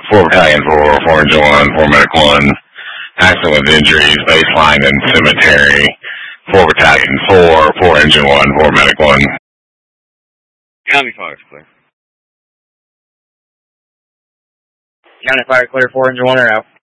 4 Battalion 4, 4 Engine 1, 4 Medic 1, accident with injuries, baseline and cemetery, 4 Battalion 4, 4 Engine 1, 4 Medic 1. County fire clear. County fire clear, 4 Engine 1 are out.